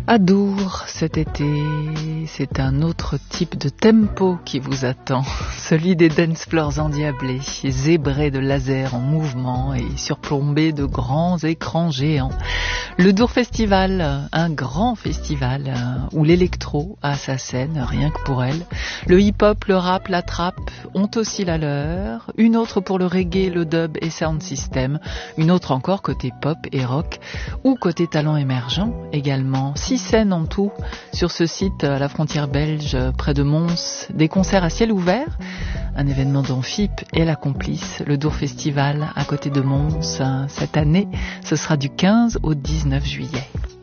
À Dour, cet été, c'est un autre type de tempo qui vous attend, celui des dance floors endiablés, zébrés de lasers en mouvement et surplombés de grands écrans géants. Le Dour Festival, un grand festival où l'électro a sa scène, rien que pour elle. Le hip-hop, le rap, la trap ont aussi la leur. Une autre pour le reggae, le dub et sound system. Une autre encore côté pop et rock ou côté talent émergent également. 6 scènes en tout sur ce site à la frontière belge près de Mons. Des concerts à ciel ouvert, un événement dont FIP est la complice, le Dour Festival à côté de Mons. Cette année, ce sera du 15 au 19 juillet.